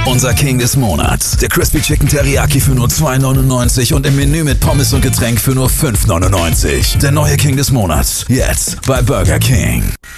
Unser King des Monats. Der Crispy Chicken Teriyaki für nur $2,99 und im Menü mit Pommes und Getränk für nur $5,99. Der neue King des Monats. Jetzt bei Burger King.